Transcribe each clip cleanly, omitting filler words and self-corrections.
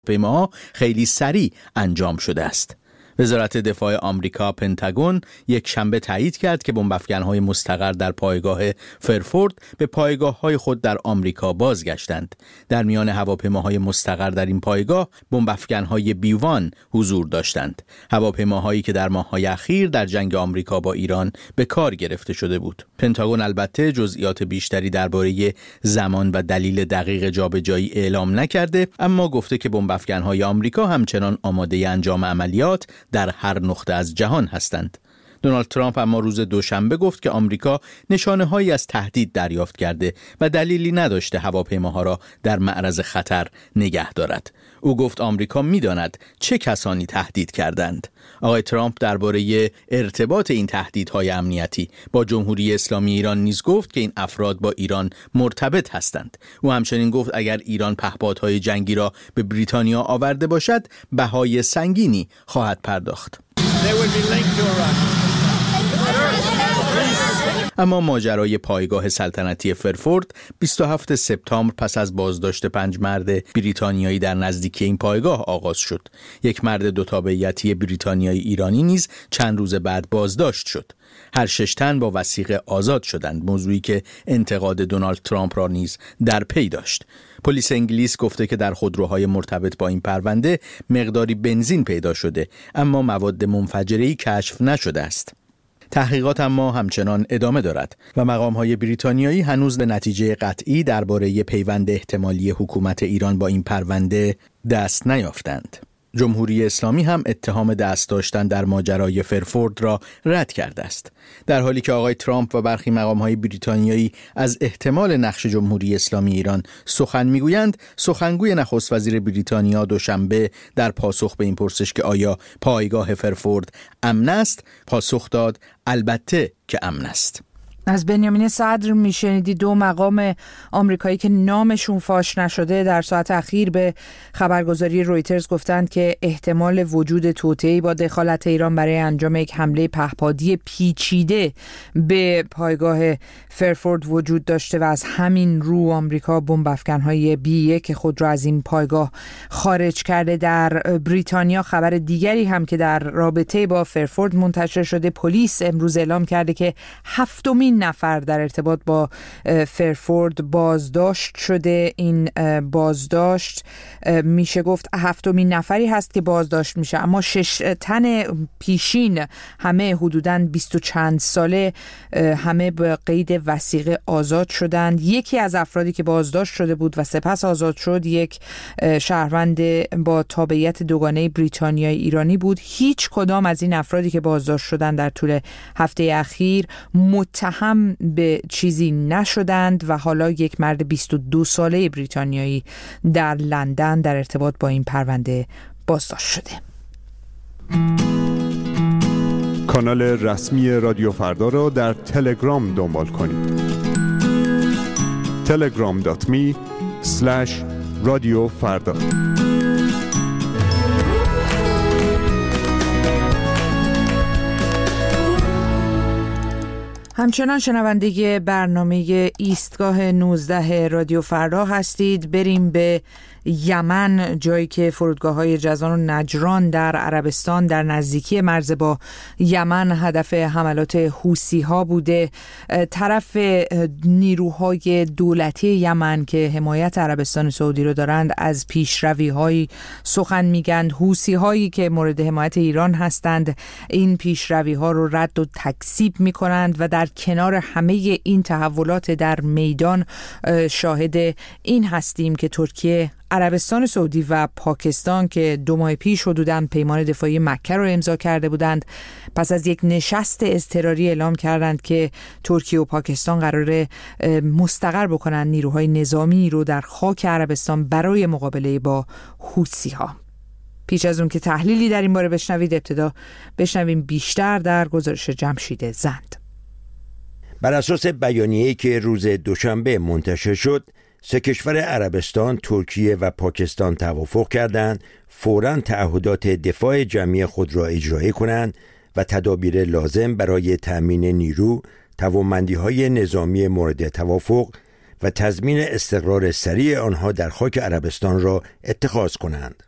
هواپیماها خیلی سریع انجام شده است. وزارت دفاع آمریکا پنتاگون یک شنبه تایید کرد که بمب‌افکن‌های مستقر در پایگاه فرفورد به پایگاه‌های خود در آمریکا بازگشتند. در میان هواپیماهای مستقر در این پایگاه بمب‌افکن‌های B1 حضور داشتند. هواپیماهایی که در ماه‌های اخیر در جنگ آمریکا با ایران به کار گرفته شده بود. پنتاگون البته جزئیات بیشتری درباره زمان و دلیل دقیق جابجایی اعلام نکرده، اما گفته که بمب‌افکن‌های آمریکا همچنان آماده انجام عملیات در هر نقطه از جهان هستند. دونالد ترامپ اما روز دوشنبه گفت که آمریکا نشانه‌هایی از تهدید دریافت کرده و دلیلی نداشته هواپیماها را در معرض خطر نگه دارد. او گفت آمریکا می‌داند چه کسانی تهدید کردند. آقای ترامپ درباره ارتباط این تهدیدهای امنیتی با جمهوری اسلامی ایران نیز گفت که این افراد با ایران مرتبط هستند. او همچنین گفت اگر ایران پهپادهای جنگی را به بریتانیا آورده باشد، بهای سنگینی خواهد پرداخت. اما ماجرای پایگاه سلطنتی فرفورد 27 سپتامبر پس از بازداشت 5 مرد بریتانیایی در نزدیکی این پایگاه آغاز شد. یک مرد دو تابعیتی بریتانیایی ایرانی نیز چند روز بعد بازداشت شد. هر 6 تن با وثیقه آزاد شدند، موضوعی که انتقاد دونالد ترامپ را نیز در پی داشت. پلیس انگلیس گفته که در خودروهای مرتبط با این پرونده مقداری بنزین پیدا شده، اما مواد منفجره‌ای کشف نشده است. تحقیقات اما همچنان ادامه دارد و مقام‌های بریتانیایی هنوز به نتیجه قطعی درباره پیوند احتمالی حکومت ایران با این پرونده دست نیافتند. جمهوری اسلامی هم اتهام دست داشتن در ماجرای فرفورد را رد کرده است. در حالی که آقای ترامپ و برخی مقام‌های بریتانیایی از احتمال نقش جمهوری اسلامی ایران سخن میگویند، سخنگوی نخست وزیر بریتانیا دوشنبه در پاسخ به این پرسش که آیا پایگاه فرفورد امن است، پاسخ داد البته که امن است. از بنیامین صدر میشنیدی. 2 مقام آمریکایی که نامشون فاش نشده در ساعت اخیر به خبرگزاری رویترز گفتند که احتمال وجود توطئه‌ای با دخالت ایران برای انجام یک حمله پهپادی پیچیده به پایگاه فرفورد وجود داشته و از همین رو آمریکا بمب‌افکن‌های B1 خود را از این پایگاه خارج کرده. در بریتانیا خبر دیگری هم که در رابطه با فرفورد منتشر شده، پلیس امروز اعلام کرده که 7 نفر در ارتباط با فرفورد بازداشت شده. این بازداشت میشه گفت 7مین نفری هست که بازداشت میشه، اما 6 تن پیشین همه حدوداً 20 و چند ساله همه به قید وثیقه آزاد شدند. یکی از افرادی که بازداشت شده بود و سپس آزاد شد یک شهروند با تابعیت دوگانه بریتانیایی ایرانی بود. هیچ کدام از این افرادی که بازداشت شدند در طول هفته اخیر متهم به چیزی نشدند و حالا یک مرد 22 ساله بریتانیایی در لندن در ارتباط با این پرونده بازداشت شده. کانال رسمی رادیو فردا را در تلگرام دنبال کنید. telegram.me/رادیو فردا. همچنان شنونده برنامه ایستگاه 19 رادیو فردا هستید. بریم به یمن، جایی که فرودگاه‌های جازان و نجران در عربستان در نزدیکی مرز با یمن هدف حملات حوثی‌ها بوده. طرف نیروهای دولتی یمن که حمایت عربستان سعودی رو دارند از پیشروی‌های سخن میگن. حوثی‌هایی که مورد حمایت ایران هستند این پیشروی‌ها رو رد و تکذیب می‌کنند و در کنار همه این تحولات در میدان شاهد این هستیم که ترکیه، عربستان سعودی و پاکستان که 2 ماه پیش حدوداً پیمان دفاعی مکه رو امضا کرده بودند، پس از یک نشست اضطراری اعلام کردند که ترکیه و پاکستان قراره مستقر بکنن نیروهای نظامی رو در خاک عربستان برای مقابله با حوثی‌ها. پیش از اون که تحلیلی در این باره بشنوید، ابتدا بشنویم بیشتر در گزارش جمشید زند. بر اساس بیانیه‌ای که روز دوشنبه منتشر شد، 3 کشور عربستان، ترکیه و پاکستان توافق کردند فوراً تعهدات دفاع جمعی خود را اجرایی کنند و تدابیر لازم برای تأمین نیرو، توانمندی‌های نظامی مورد توافق و تضمین استقرار سریع آنها در خاک عربستان را اتخاذ کنند.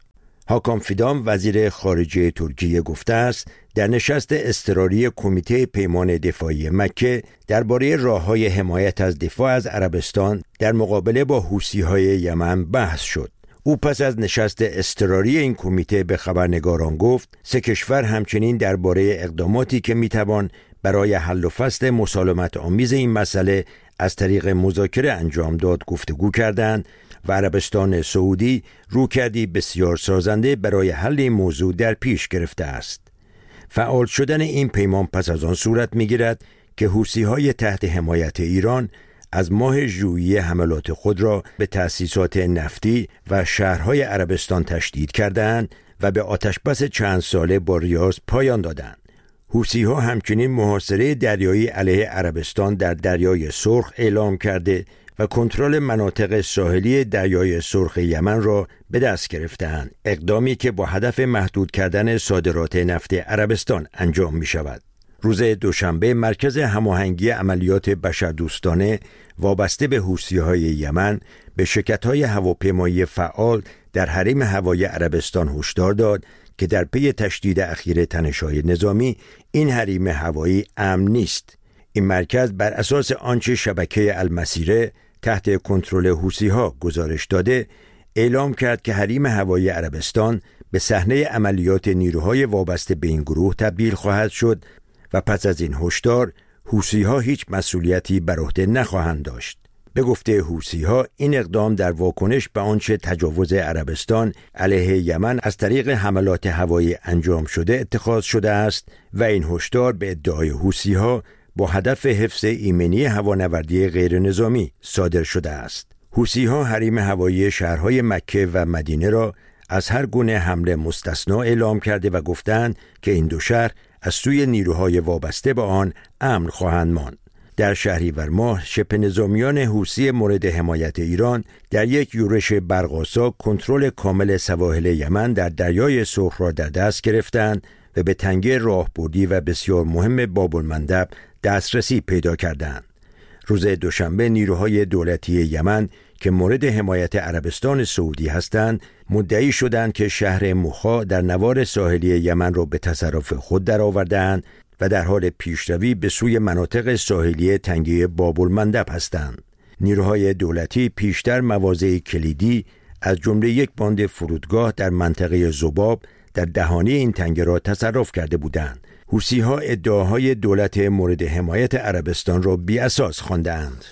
هاکان فیدان وزیر خارجه ترکیه گفته است در نشست اضطراری کمیته پیمان دفاعی مکه درباره راه‌های حمایت از دفاع از عربستان در مقابله با حوثی‌های یمن بحث شد. او پس از نشست اضطراری این کمیته به خبرنگاران گفت سه کشور همچنین درباره اقداماتی که میتوان برای حل و فصل مسالمت آمیز این مسئله از طریق مذاکره انجام داد گفتگو کردند و عربستان سعودی رویکردی بسیار سازنده برای حل این موضوع در پیش گرفته است. فعال شدن این پیمان پس از آن صورت می‌گیرد که حوثی‌های تحت حمایت ایران از ماه ژوئیه حملات خود را به تأسیسات نفتی و شهرهای عربستان تشدید کردند و به آتشبس چند ساله با ریاض پایان دادند. حوثی‌ها همچنین محاصره دریایی علیه عربستان در دریای سرخ اعلام کرده و کنترل مناطق ساحلی دریای سرخ یمن را به دست گرفتند، اقدامی که با هدف محدود کردن صادرات نفت عربستان انجام می شود. روز دوشنبه مرکز هماهنگی عملیات بشردوستانه وابسته به حوثی‌های یمن به شرکت‌های هواپیمایی فعال در حریم هوایی عربستان هشدار داد که در پی تشدید اخیر تنش‌های نظامی این حریم هوایی امن نیست. این مرکز بر اساس آنچه شبکه المسیره تحت کنترل حوثی‌ها گزارش داده اعلام کرد که حریم هوایی عربستان به صحنه عملیات نیروهای وابسته به این گروه تبدیل خواهد شد و پس از این هشدار حوثی‌ها هیچ مسئولیتی بر عهده نخواهند داشت. به گفته حوثی‌ها این اقدام در واکنش به آنچه تجاوز عربستان علیه یمن از طریق حملات هوایی انجام شده اتخاذ شده است و این هشدار به ادعای حوثی‌ها با هدف حفظ ایمنی هوانوردی غیر نظامی صادر شده است. حوثی‌ها حریم هوایی شهرهای مکه و مدینه را از هر گونه حمله مستثنا اعلام کرده و گفتند که این دو شهر از سوی نیروهای وابسته به آن امن خواهند ماند. در شهریور ماه شبه نظامیان حوثی مورد حمایت ایران در یک یورش برق‌آسا کنترل کامل سواحل یمن در دریای سرخ را در دست گرفتند و به تنگه راهبردی و بسیار مهم باب المندب دسترسی پیدا کردند. روز دوشنبه نیروهای دولتی یمن که مورد حمایت عربستان سعودی هستند مدعی شدند که شهر موخا در نوار ساحلی یمن را به تصرف خود درآوردند و در حال پیشروی به سوی مناطق ساحلی تنگه باب المندب هستند. نیروهای دولتی پیشتر مواضع کلیدی از جمله یک باند فرودگاه در منطقه ذباب در دهانه این تنگه را تصرف کرده بودند. حوثی‌ها ادعاهای دولت مورد حمایت عربستان را بی‌اساس خواندند.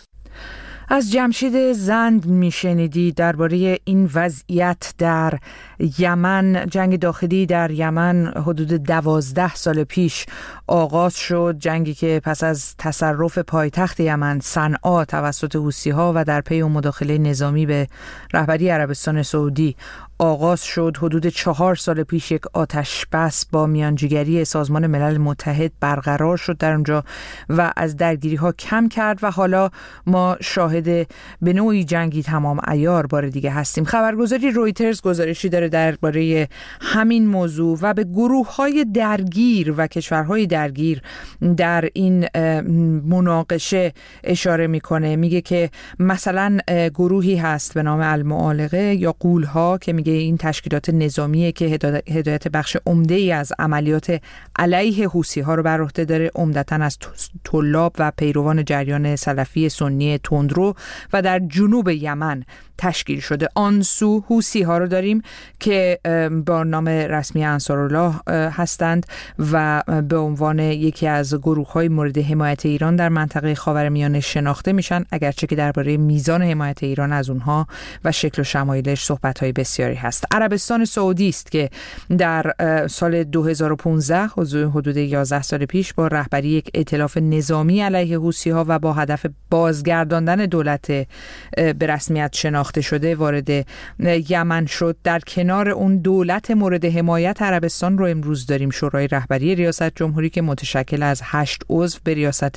از جمشید زند میشنیدی درباره این وضعیت در یمن. جنگ داخلی در یمن حدود 12 سال پیش آغاز شد، جنگی که پس از تصرف پایتخت یمن صنعا توسط حوثی‌ها و در پی مداخله نظامی به رهبری عربستان سعودی آغاز شد. حدود 4 سال پیش یک آتش بس با میانجیگری سازمان ملل متحد برقرار شد در اونجا و از درگیری‌ها کم کرد و حالا ما شاهد به نوعی جنگی تمام عیار بار دیگه هستیم. خبرگزاری رویترز گزارشی داره درباره همین موضوع و به گروه‌های درگیر و کشورهای درگیر در این مناقشه اشاره میکنه. میگه که مثلا گروهی هست به نام المعالقه یا غول‌ها که میگه این تشکیلات نظامیه که هدایت بخش عمده‌ای از عملیات علیه حوثی‌ها رو بر عهده داره، عمدتاً از طلاب و پیروان جریان سلفی سنی تندرو و در جنوب یمن تشکیل شده. آن سو حوثی‌ها رو داریم که با نام رسمی انصارالله هستند و به عنوان یکی از گروه‌های مورد حمایت ایران در منطقه خاورمیانه شناخته میشن، اگرچه که درباره میزان حمایت ایران از اونها و شکل و شمایلش صحبت‌های بسیاری هست. عربستان سعودی است که در سال 2015 حدود 11 سال پیش با رهبری یک ائتلاف نظامی علیه حوثی‌ها و با هدف بازگرداندن دولت به رسمیت شناخته شده وارد یمن شد. در کنار اون دولت مورد حمایت عربستان رو امروز داریم شورای رهبری ریاست جمهوری که متشکل از 8 عضو به ریاست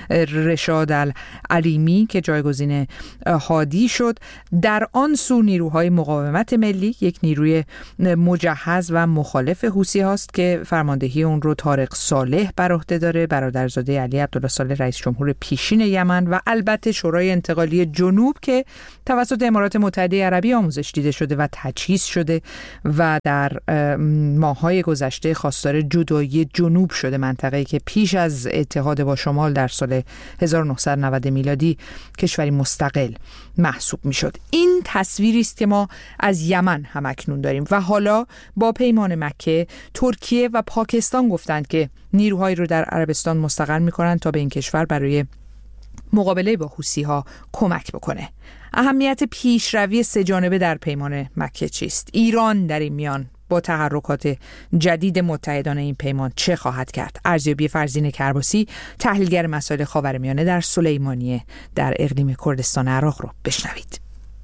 رشاد العلیمی که جایگزین هادی شد. در آن سو نیروهای مقاومت ملی محلی یک نیروی مجهز و مخالف حوثی هاست که فرماندهی اون رو طارق صالح بر عهده داره، برادرزاده علی عبدالله صالح رئیس جمهور پیشین یمن، و البته شورای انتقالی جنوب که توسط امارات متحده عربی آموزش دیده شده و تجهیز شده و در ماه‌های گذشته خواستار جدایی جنوب شده، منطقه‌ای که پیش از اتحاد با شمال در سال 1990 میلادی کشوری مستقل محسوب میشد. این تصویری است که ما از یمن هم اکنون داریم و حالا با پیمان مکه ترکیه و پاکستان گفتند که نیروهایی رو در عربستان مستقر میکنند تا به این کشور برای مقابله با حوثی‌ها کمک بکنه. اهمیت پیشروی سه‌جانبه در پیمان مکه چیست؟ ایران در این میان با تحرکات جدید متحدان این پیمان چه خواهد کرد؟ ارزیابی فرزین کرباسی، تحلیلگر مسائل خاورمیانه در سلیمانیه در اقلیم کردستان عراق رو بشنوید.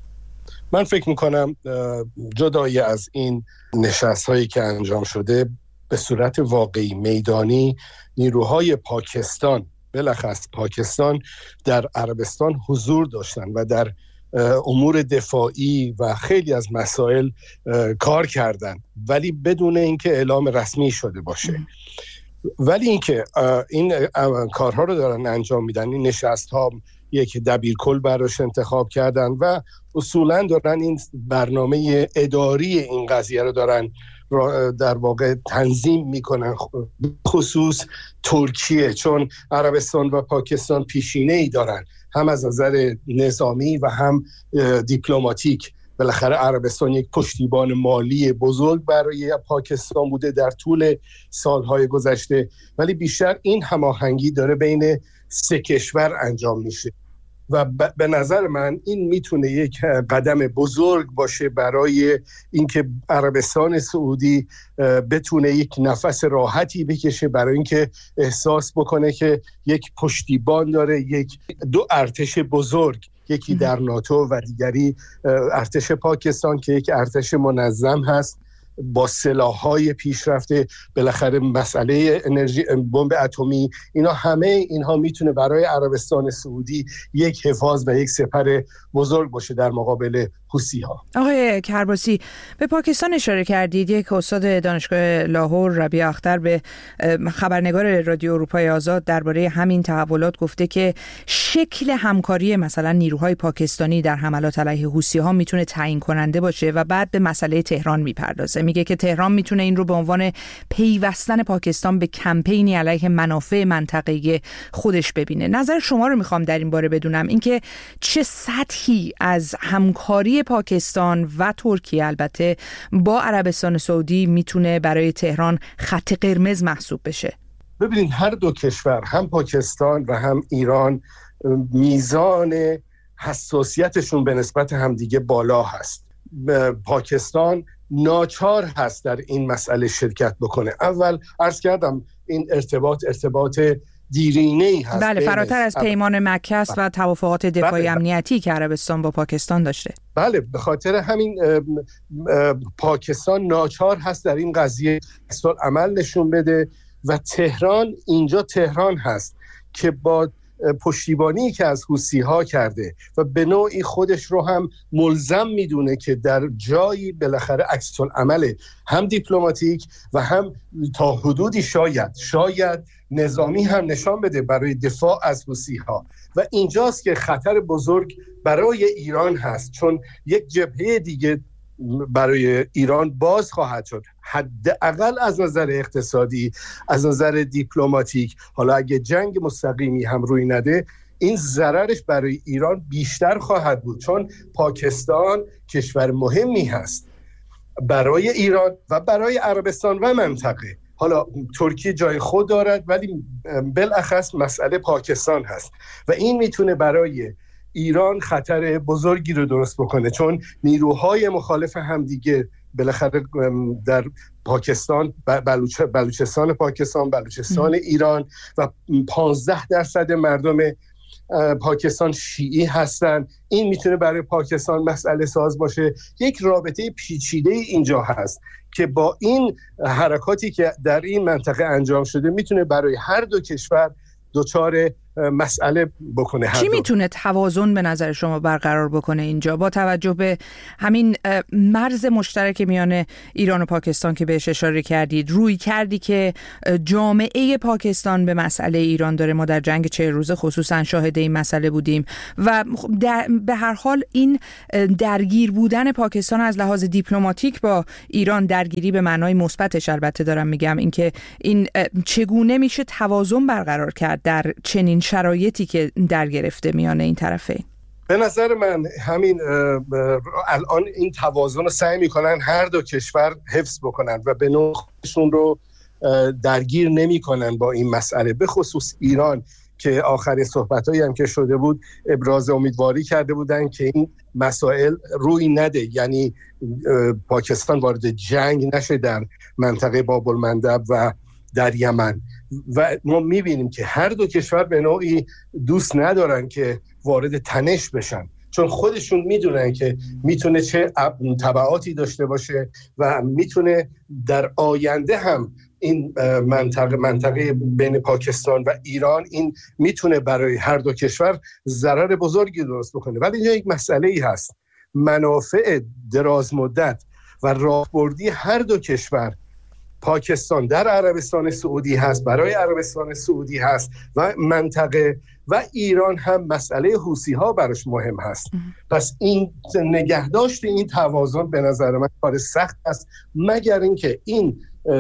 من فکر میکنم جدای از این نشست‌هایی که انجام شده، به صورت واقعی میدانی نیروهای پاکستان، بالاخص پاکستان، در عربستان حضور داشتن و در امور دفاعی و خیلی از مسائل کار کردن، ولی بدون اینکه اعلام رسمی شده باشه. ولی اینکه این کارها رو دارن انجام میدن، این نشست‌ها یک دبیرکل براش انتخاب کردن و اصولا دارن این برنامه اداری این قضیه رو دارن در واقع تنظیم میکنن، خصوص ترکیه، چون عربستان و پاکستان پیشینه‌ای دارن، هم از نظر نظامی و هم دیپلماتیک. بالاخره عربستان یک پشتیبان مالی بزرگ برای پاکستان بوده در طول سالهای گذشته، ولی بیشتر این هماهنگی داره بین سه کشور انجام میشه و به نظر من این میتونه یک قدم بزرگ باشه برای اینکه عربستان سعودی بتونه یک نفس راحتی بکشه، برای اینکه احساس بکنه که یک پشتیبان داره، یک دو ارتش بزرگ، یکی در ناتو و دیگری ارتش پاکستان که یک ارتش منظم هست با سلاح‌های پیشرفته. بالاخره مسئله انرژی، بمب اتمی، اینا همه اینها میتونه برای عربستان سعودی یک حفاظ و یک سپر بزرگ باشه در مقابل حوثی‌ها. آقای کرباسی، به پاکستان اشاره کردید. یک استاد دانشگاه لاهور، ربیع اختر، به خبرنگار رادیو اروپای آزاد درباره همین تحولات گفته که شکل همکاری مثلا نیروهای پاکستانی در حملات علیه حوثی‌ها میتونه تعیین کننده باشه و بعد به مسئله تهران میپردازه. میگه که تهران میتونه این رو به عنوان پیوستن پاکستان به کمپینی علیه منافع منطقه‌ای خودش ببینه. نظر شما رو میخوام در این باره بدونم، اینکه چه سطحی از همکاری پاکستان و ترکیه البته با عربستان سعودی میتونه برای تهران خط قرمز محسوب بشه. ببینید هر دو کشور، هم پاکستان و هم ایران، میزان حساسیتشون به نسبت همدیگه بالا هست. پاکستان ناچار هست در این مسئله شرکت بکنه. اول عرض کردم این ارتباط دیرینه‌ای هست. بله، فراتر از پیمان مکه است و توافقات دفاعی امنیتی که عربستان با پاکستان داشته. بله، به خاطر همین پاکستان ناچار هست در این قضیه عمل نشون بده و تهران هست که با پشتیبانی که از حوثی‌ها کرده و به نوعی خودش رو هم ملزم میدونه که در جایی بالاخره عکس العمل هم دیپلماتیک و هم تا حدودی شاید نظامی هم نشان بده برای دفاع از حوثی‌ها. و اینجاست که خطر بزرگ برای ایران هست، چون یک جبهه دیگه برای ایران باز خواهد شد، حداقل از نظر اقتصادی، از نظر دیپلماتیک. حالا اگه جنگ مستقیمی هم روی نده، این ضررش برای ایران بیشتر خواهد بود، چون پاکستان کشور مهمی هست برای ایران و برای عربستان و منطقه. حالا ترکیه جای خود دارد، ولی بالاخص مسئله پاکستان هست و این میتونه برای ایران خطر بزرگی رو درست بکنه، چون نیروهای مخالف همدیگه بالاخره در پاکستان، بلوچستان پاکستان، بلوچستان ایران و 15% مردم پاکستان شیعی هستن. این میتونه برای پاکستان مسئله ساز باشه. یک رابطه پیچیده اینجا هست که با این حرکاتی که در این منطقه انجام شده میتونه برای هر دو کشور دچار مسئله بکنه. چی میتونه توازن به نظر شما برقرار بکنه اینجا با توجه به همین مرز مشترک میان ایران و پاکستان که بهش اشاره کردید، روی کردی که جامعه پاکستان به مسئله ایران داره؟ ما در جنگ 40 روزه خصوصا شاهد این مسئله بودیم و به هر حال این درگیر بودن پاکستان از لحاظ دیپلماتیک با ایران، درگیری به معنای مثبتش البته دارم میگم، اینکه این چگونه میشه توازن برقرار کرد در چنین شرایطی که در گرفته میانه این طرفین؟ به نظر من همین الان این توازن رو سعی میکنن هر دو کشور حفظ بکنن و به نوع خودشون رو درگیر نمیکنن با این مسئله، به خصوص ایران که آخرین صحبتایی هم که شده بود ابراز امیدواری کرده بودن که این مسائل روی نده، یعنی پاکستان وارد جنگ نشه در منطقه باب المندب و در یمن. و ما میبینیم که هر دو کشور به نوعی دوست ندارن که وارد تنش بشن، چون خودشون میدونن که میتونه چه تبعاتی داشته باشه و میتونه در آینده هم این منطقه بین پاکستان و ایران این میتونه برای هر دو کشور ضرر بزرگی درست بکنه. ولی اینجا یک مسئله ای هست، منافع دراز مدت و راهبردی هر دو کشور، پاکستان در عربستان سعودی هست، برای عربستان سعودی هست و منطقه، و ایران هم مسئله حوثی ها براش مهم هست. پس این نگهداشت این توازن به نظر من کار سخت است، مگر اینکه این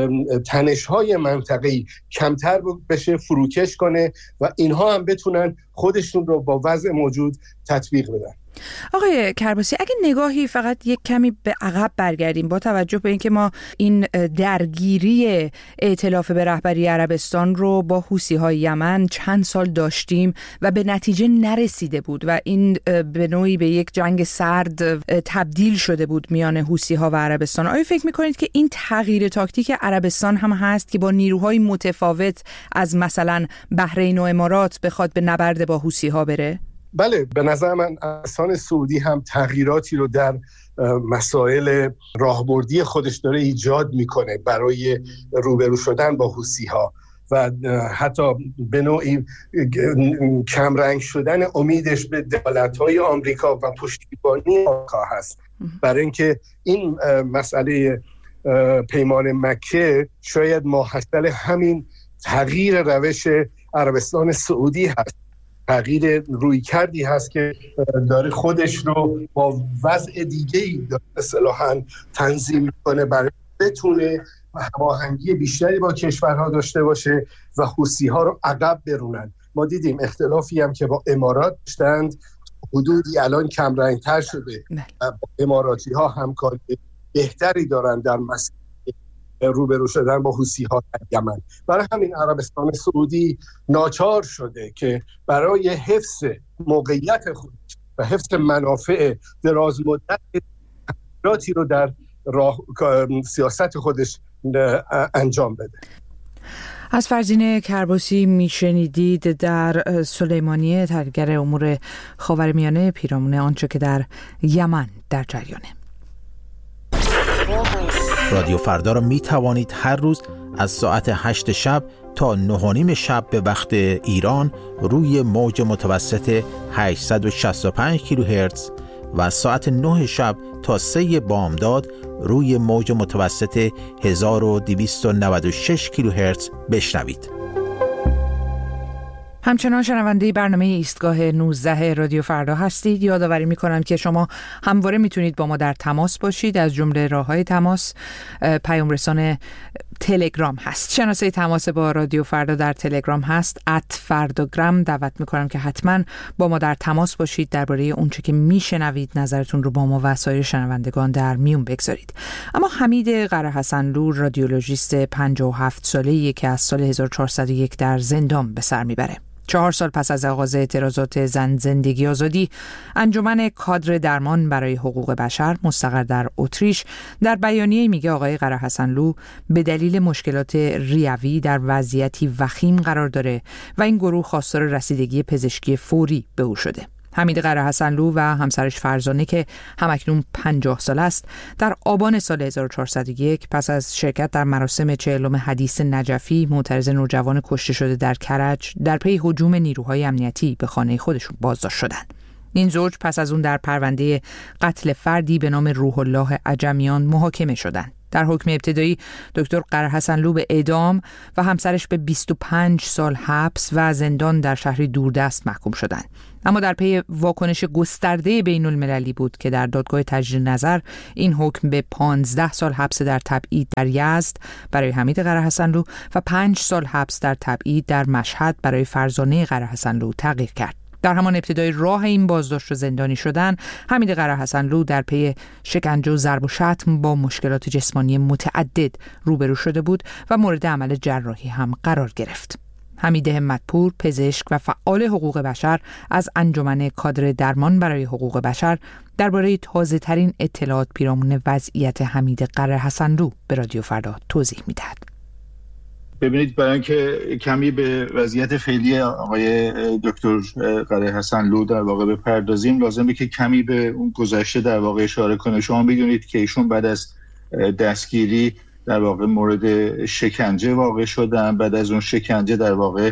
تنش های منطقه‌ای کمتر بشه، فروکش کنه و اینها هم بتونن خودشون رو با وضع موجود تطبیق بدن. آقای کرباسی، اگه نگاهی فقط یک کمی به عقب برگردیم با توجه به اینکه ما این درگیری ائتلاف به رهبری عربستان رو با حوثی‌های یمن چند سال داشتیم و به نتیجه نرسیده بود و این به نوعی به یک جنگ سرد تبدیل شده بود میان حوثی‌ها و عربستان، آیا فکر می‌کنید که این تغییر تاکتیک عربستان هم هست که با نیروهای متفاوت از مثلا بحرین و امارات بخواد به نبرد با حوثی‌ها بره؟ بله، به نظر من عربستان سعودی هم تغییراتی رو در مسائل راهبردی خودش داره ایجاد میکنه برای روبرو شدن با حوثی‌ها و حتی به نوعی کمرنگ شدن امیدش به دولت‌های آمریکا و پشتیبانی آمریکا هست، برای اینکه این مسئله پیمان مکه شاید ماحصل همین تغییر روش عربستان سعودی هست، تغییر روی کردی هست که داره خودش رو با وضع دیگه‌ای اصطلاحاً تنظیم می‌کنه برای بتونه هماهنگی بیشتری با کشورها داشته باشه و حوثی‌ها رو عقب برونن. ما دیدیم اختلافی هم که با امارات داشتند حدودی الان کمرنگ‌تر شده و با اماراتی‌ها همکاری بهتری دارن در مسئله روبرو شدن با حوثی‌ها در یمن. برای همین عربستان سعودی ناچار شده که برای حفظ موقعیت خودش و حفظ منافع دراز مدت تغییراتی رو در سیاست خودش انجام بده. از فرزین کرباسی میشنیدید در سلیمانیه، تحلیلگر امور خاورمیانه، پیرامون آنچه که در یمن در جریانه. رادیو فردا را می توانید هر روز از ساعت 8 شب تا 9:30 شب به وقت ایران روی موج متوسط 865 کیلوهرتز و از ساعت 9 شب تا 3 بامداد روی موج متوسط 1296 کیلوهرتز بشنوید. همچنان شنونده برنامه ایستگاه 19 رادیو فردا هستید. یادآوری می‌کنم که شما همواره میتونید با ما در تماس باشید. از جمله راه‌های تماس پیام رسان تلگرام هست. شناسه تماس با رادیو فردا در تلگرام هست @فرداگرام. دعوت می‌کنم که حتما با ما در تماس باشید، درباره اونچه که میشنوید نظرتون رو با ما و سایر شنوندگان در میون بگذارید. اما حمید قرهحسنلو، رادیولوژیست 57 ساله‌ای که از سال 1401 در زندان به سر میبره. 4 سال پس از آغاز اعتراضات زن زندگی آزادی، انجمن کادر درمان برای حقوق بشر مستقر در اتریش در بیانیه میگه آقای قرهحسنلو به دلیل مشکلات ریوی در وضعیتی وخیم قرار داره و این گروه خواستار رسیدگی پزشکی فوری به او شده. حمید قرهحسنلو و همسرش فرزانه که همکنون 50 سال است، در آبان سال 1401 پس از شرکت در مراسم 40م حدیث نجفی معترض نوجوان کشته شده در کرج در پی هجوم نیروهای امنیتی به خانه خودشون بازداشت شدند. این زوج پس از اون در پرونده قتل فردی به نام روح الله عجمیان محاکمه شدند. در حکم ابتدایی دکتر قرهحسنلو به اعدام و همسرش به 25 سال حبس و زندان در شهری دوردست محکوم شدند. اما در پی واکنش گسترده بین المللی بود که در دادگاه تجدید نظر این حکم به 15 سال حبس در تبعید در یزد برای حمید قرهحسنلو و 5 سال حبس در تبعید در مشهد برای فرزانه قرهحسنلو تغییر کرد. در همان ابتدای راه این بازداشت و زندانی شدن، حمید قرهحسنلو در پی شکنجه و ضرب و شتم با مشکلات جسمانی متعدد روبرو شده بود و مورد عمل جراحی هم قرار گرفت. حمید همتپور، پزشک و فعال حقوق بشر از انجمن کادر درمان برای حقوق بشر درباره تازه‌ترین اطلاعات پیرامون وضعیت حمید قرهحسنلو به رادیو فردا توضیح می‌دهد. ببینید، برای اینکه کمی به وضعیت فعلی آقای دکتر قرهحسنلو در واقع بپردازیم، لازمه که کمی به اون گذشته در واقع اشاره کنه. شما می‌دونید که ایشون بعد از دستگیری در واقع مورد شکنجه واقع شدن. بعد از اون شکنجه در واقع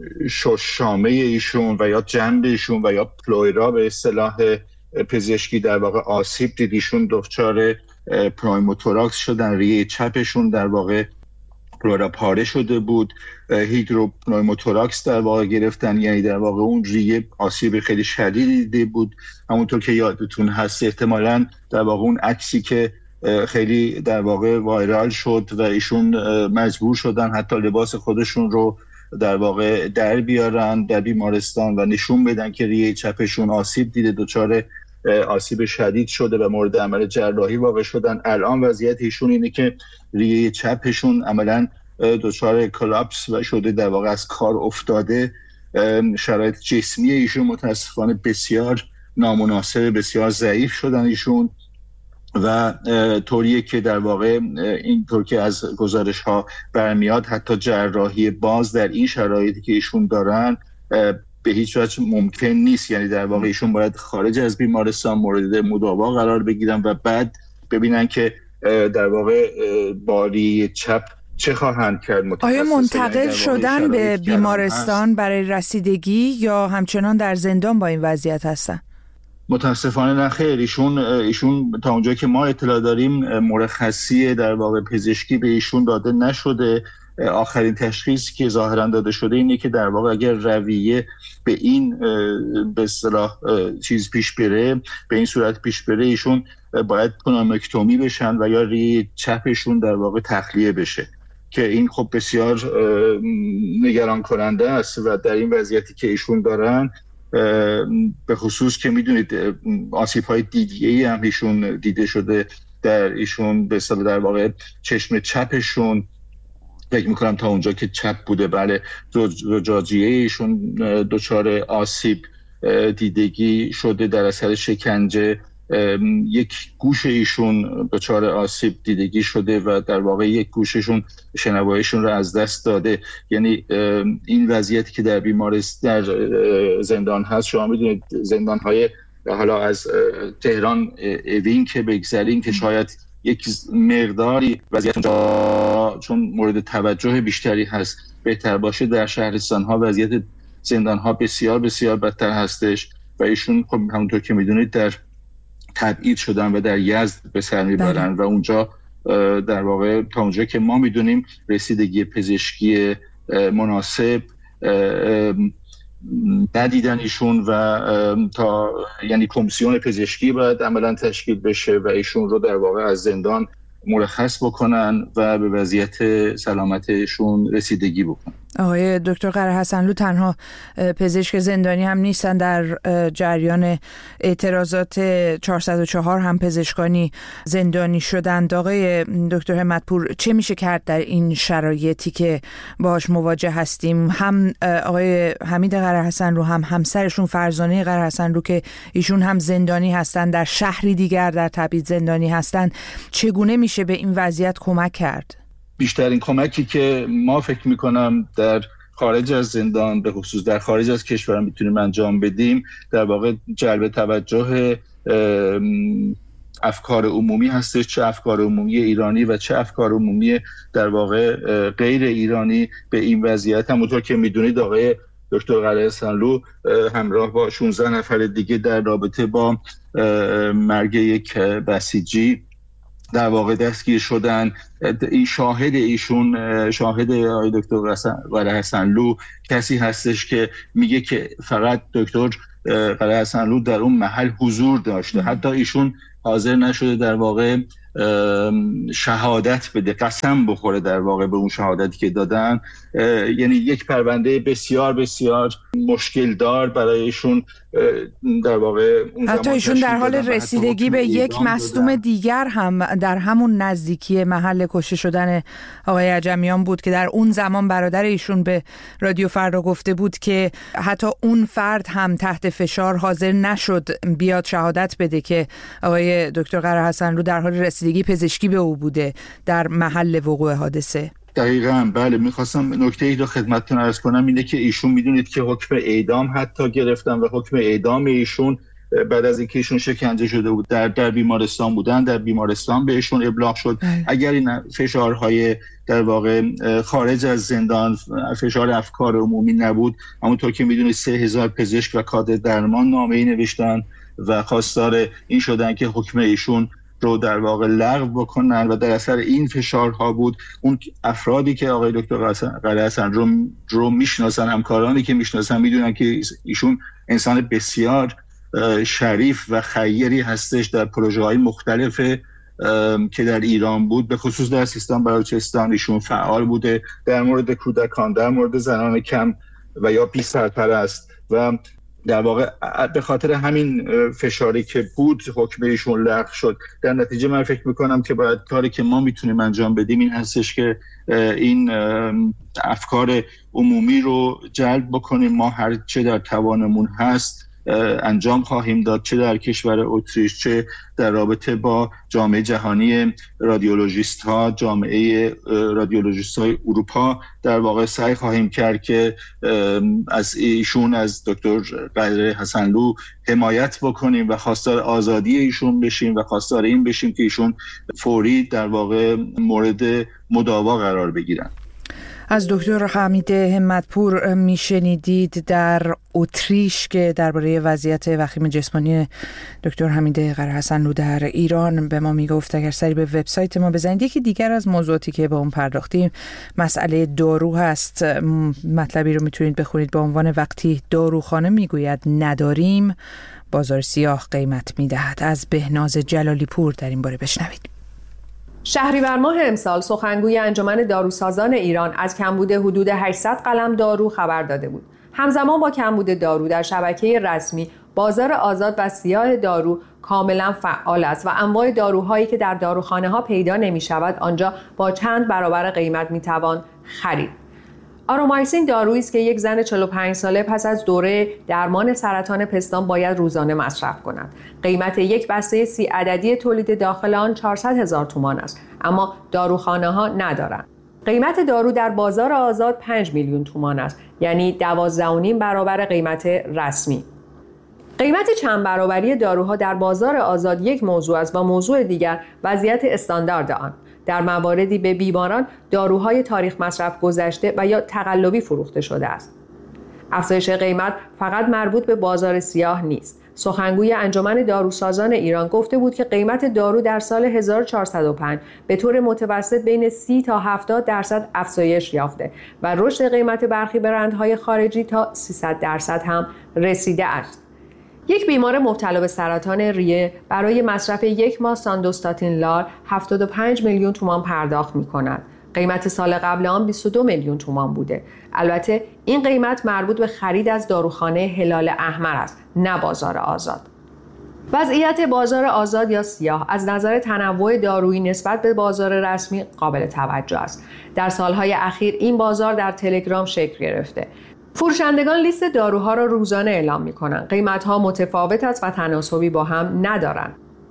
شامه ایشون و یا جنب ایشون و یا پلویرا به اصطلاح پزشکی در واقع آسیب دید. ایشون دچار پنوموتوراکس شدن. ریه چپشون در واقع پلورا پاره شده بود. هیدروپنوموتوراکس در واقع گرفتن، یعنی در واقع اون ریه آسیب خیلی شدیدی دیده بود. همونطور که یادتون هست احتمالاً در واقع اون عکسی که خیلی در واقع وایرال شد و ایشون مجبور شدن حتی لباس خودشون رو در واقع در بیارن در بیمارستان و نشون بدن که ریه چپشون آسیب دیده، دچار آسیب شدید شده و مورد عمل جراحی واقع شدن. الان وضعیت ایشون اینه که ریه چپشون عملاً دچار کلاپس و شده، در واقع از کار افتاده. شرایط جسمی ایشون متاسفانه بسیار نامناسب، بسیار ضعیف شدن ایشون و طوریه که در واقع اینطور که از گزارش ها برمیاد حتی جراحی باز در این شرایطی که ایشون دارن به هیچ وجه ممکن نیست. یعنی در واقع ایشون باید خارج از بیمارستان مورد مداوا قرار بگیرن و بعد ببینن که در واقع باری چپ چه خواهند کرد. آیا منتقل شدن به بیمارستان برای رسیدگی یا همچنان در زندان با این وضعیت هستن؟ متاسفانه نه خیر. ایشون تا اونجایی که ما اطلاع داریم مرخصی در واقع پزشکی به ایشون داده نشده. آخرین تشخیص که ظاهرا داده شده اینه که در واقع اگر رویه به این به اصطلاح چیز پیش بره، به این صورت پیش بره، ایشون باید پنومکتومی بشن و یا ریه چپشون در واقع تخلیه بشه که این خب بسیار نگران کننده است و در این وضعیتی که ایشون دارن، به خصوص که میدونید آسیب‌های دیدگی‌ای هم ایشون دیده شده در ایشون، به اصطلاح در واقع چشم چپشون فکر میکنم تا اونجا که چپ بوده، بله، زجاجیه ایشون دچار آسیب دیدگی شده در اثر شکنجه. یک گوش ایشون دچار آسیب دیدگی شده و در واقع یک گوششون شنواییشون رو از دست داده. یعنی این وضعیتی که در بیمارستان در زندان هست، شما میدونید زندان‌های حالا از تهران اوین که بگذاریم که شاید یک مقداری وضعیت چون مورد توجه بیشتری هست بهتر باشه، در شهرستان‌ها وضعیت زندان‌ها بسیار بسیار بدتر هستش و ایشون خب همونطور که میدونید در تبعید شدن و در یزد به سر میبرن و اونجا در واقع تا اونجا که ما میدونیم رسیدگی پزشکی مناسب ندیدن ایشون و تا یعنی کمیسیون پزشکی باید عملا تشکیل بشه و ایشون رو در واقع از زندان مرخص بکنن و به وضعیت سلامتشون رسیدگی بکنن. آقای دکتر قرهحسنلو تنها پزشک زندانی هم نیستن، در جریان اعتراضات 404 هم پزشکانی زندانی شدند. آقای دکتر همتپور، چه میشه کرد در این شرایطی که باهاش مواجه هستیم؟ هم آقای حمید قرهحسنلو هم همسرشون فرزانه قرهحسنلو که ایشون هم زندانی هستن، در شهری دیگر در تبعید زندانی هستن، چگونه میشه به این وضعیت کمک کرد؟ بیشترین کمکی که ما فکر میکنم در خارج از زندان، به خصوص در خارج از کشور میتونیم انجام بدیم، در واقع جلب توجه افکار عمومی هستش، چه افکار عمومی ایرانی و چه افکار عمومی در واقع غیر ایرانی به این وضعیت. همونطور که میدونید آقای دکتر قره حسنلو همراه با 16 نفر دیگه در رابطه با مرگ یک بسیجی در واقع دستگیر شدن. این شاهد آقای دکتر قره حسنلو کسی هستش که میگه که فقط دکتر قره حسنلو در اون محل حضور داشته، حتی ایشون حاضر نشده در واقع شهادت بده، قسم بخوره در واقع به اون شهادتی که دادن. یعنی یک پرونده بسیار بسیار مشکل دار برای ایشون در واقع حتی ایشون در حال رسیدگی به یک مصدوم دیگر هم در همون نزدیکی محل کشته شدن آقای عجمیان بود که در اون زمان برادر ایشون به رادیو فردا گفته بود که حتی اون فرد هم تحت فشار حاضر نشد بیاد شهادت بده که آقای دکتر قره حسنلو در حال رسیدگی پزشکی به او بوده در محل وقوع حادثه. دقیقاً بله. میخواستم نکته‌ای رو خدمتتون عرض کنم، اینه که ایشون میدونید که حکم اعدام حتی گرفتن و حکم اعدام ایشون بعد از اینکه ایشون شکنجه شده بود در بیمارستان بودن، در بیمارستان بهشون ابلاغ شد. اگر این فشارهای در واقع خارج از زندان، فشار افکار عمومی نبود، همونطور که میدونید 3000 پزشک و کادر درمان نامه‌ای نوشتن و خواستار این شدن که حکم ایشون رو در واقع لغو بکنن و در اثر این فشارها بود. اون افرادی که آقای دکتر قره حسنلو رو میشناسن، همکارانی که میشناسن، میدونن که ایشون انسان بسیار شریف و خیری هستش. در پروژه‌های مختلف که در ایران بود، به خصوص در سیستان بلوچستان ایشون فعال بوده، در مورد کودکان، در مورد زنان کم و یا بی سرپرست، و در واقع به خاطر همین فشاری که بود حکم ایشون لغو شد. در نتیجه من فکر میکنم که باید کاری که ما میتونیم انجام بدیم این هستش که این افکار عمومی رو جلب بکنیم. ما هر چه در توانمون هست انجام خواهیم داد، چه در کشور اتریش، چه در رابطه با جامعه جهانی رادیولوژیست ها، جامعه رادیولوژیست های اروپا در واقع سعی خواهیم کرد که از ایشون، از دکتر قره حسنلو حمایت بکنیم و خواستار آزادی ایشون بشیم و خواستار این بشیم که ایشون فوری در واقع مورد مداوا قرار بگیرن. از دکتر حمید همتپور میشنیدید در اتریش که درباره وضعیت وخیم جسمانی دکتر حمید قره حسنلو در ایران به ما میگفت. اگر سری به وبسایت ما بزنید، یکی دیگر از موضوعاتی که با اون پرداختیم مسئله دارو هست. مطلبی رو میتونید بخونید با عنوان وقتی داروخانه میگوید نداریم، بازار سیاه قیمت میدهد. از بهناز جلالی پور در این باره بشنوید. شهریور ماه امسال سخنگوی انجمن داروسازان ایران از کمبود حدود 800 قلم دارو خبر داده بود. همزمان با کمبود دارو در شبکه رسمی بازار آزاد و سیاه دارو کاملا فعال است و انواع داروهایی که در داروخانه‌ها پیدا نمی‌شود آنجا با چند برابر قیمت می‌توان خرید. آرومایسین دارویی است که یک زن 45 ساله پس از دوره درمان سرطان پستان باید روزانه مصرف کند. قیمت یک بسته 30 عددی تولید داخل آن 400,000 تومان است، اما داروخانه‌ها ندارند. قیمت دارو در بازار آزاد 5 میلیون تومان است، یعنی 12.5 برابر قیمت رسمی. قیمت چند برابری داروها در بازار آزاد یک موضوع است و موضوع دیگر وضعیت استاندارد آن. در مواردی به بیماران داروهای تاریخ مصرف گذشته و یا تقلبی فروخته شده است. افزایش قیمت فقط مربوط به بازار سیاه نیست. سخنگوی انجمن داروسازان ایران گفته بود که قیمت دارو در سال 1405 به طور متوسط بین 30 تا 70% افزایش یافته و رشد قیمت برخی برندهای خارجی تا 300% هم رسیده است. یک بیمار مبتلا به سرطان ریه برای مصرف یک ماه ساندوستاتین لار 75 میلیون تومان پرداخت می کند. قیمت سال قبل آن 22 میلیون تومان بوده. البته این قیمت مربوط به خرید از داروخانه هلال احمر است، نه بازار آزاد. وضعیت بازار آزاد یا سیاه از نظر تنوع دارویی نسبت به بازار رسمی قابل توجه است. در سالهای اخیر این بازار در تلگرام شکل گرفته. فروشندگان لیست داروها را روزانه اعلام می‌کنند. قیمت‌ها متفاوت است و تناسبی با هم ندارند.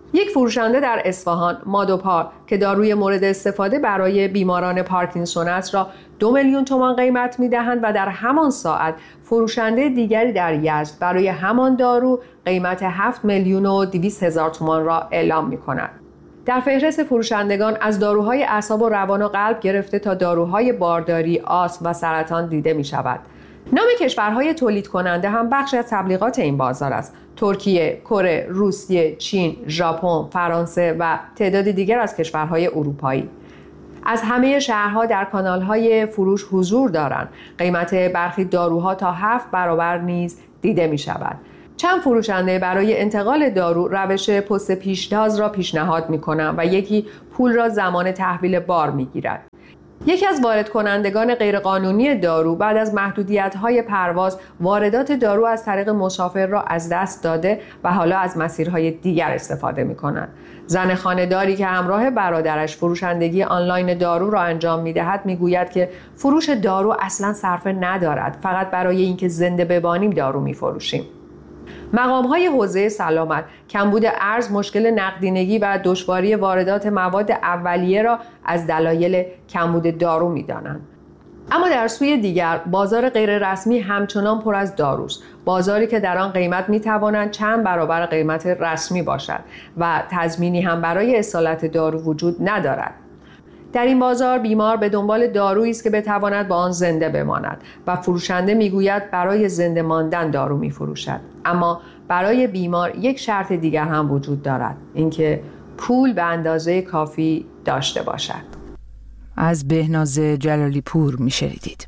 یک فروشنده در اصفهان، مادوپار، که داروی مورد استفاده برای بیماران پارکینسون است را 2 میلیون تومان قیمت می‌دهند و در همان ساعت فروشنده دیگری در یزد برای همان دارو قیمت 7 میلیون و 200 هزار تومان را اعلام می‌کند. در فهرست فروشندگان از داروهای اعصاب و روان و قلب گرفته تا داروهای بارداری، آسم و سرطان دیده می‌شود. نام کشورهای تولید کننده هم بخشی از تبلیغات این بازار است. ترکیه، کره، روسیه، چین، ژاپن، فرانسه و تعدادی دیگر از کشورهای اروپایی. از همه شهرها در کانالهای فروش حضور دارند. قیمت برخی داروها تا 7 برابر نیز دیده می شود. چند فروشنده برای انتقال دارو روش پست پیشتاز را پیشنهاد می کنند و یکی پول را زمان تحویل بار می گیرد. یکی از وارد کنندگان غیرقانونی دارو بعد از محدودیت‌های پرواز واردات دارو از طریق مسافر را از دست داده و حالا از مسیرهای دیگر استفاده می‌کند. زن خانه‌داری که همراه برادرش فروشندگی آنلاین دارو را انجام می‌دهد می‌گوید که فروش دارو اصلاً صرفه ندارد، فقط برای اینکه زنده بمانیم دارو می‌فروشیم. مقام‌های حوزه سلامت کمبود ارز، مشکل نقدینگی و دشواری واردات مواد اولیه را از دلایل کمبود دارو می‌دانند. اما در سوی دیگر بازار غیررسمی همچنان پر از داروست، بازاری که در آن قیمت می‌تواند چند برابر قیمت رسمی باشد و تضمینی هم برای اصالت دارو وجود ندارد. در این بازار بیمار به دنبال دارویی است که بتواند با آن زنده بماند و فروشنده میگوید برای زنده ماندن دارو میفروشد. اما برای بیمار یک شرط دیگر هم وجود دارد، اینکه پول به اندازه کافی داشته باشد. از بهناز جلالی پور میشنیدید.